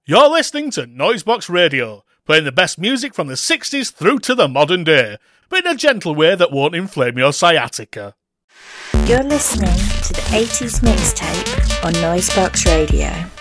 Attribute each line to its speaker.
Speaker 1: You're listening to Noisebox Radio, playing the best music from the 60s through to the modern day, but in a gentle way that won't inflame your sciatica.
Speaker 2: You're listening to the 80s mixtape on Noisebox Radio.